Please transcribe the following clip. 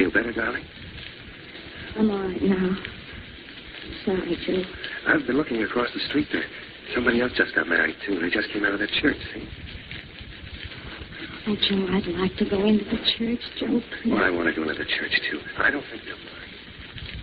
feel better, darling? I'm all right now. Sorry, Joe. I've been looking across the street there. Somebody else just got married, too. They just came out of that church, see? Oh, Joe, I'd like to go into the church, Joe, please. Well, I want to go into the church, too. I don't think they'll...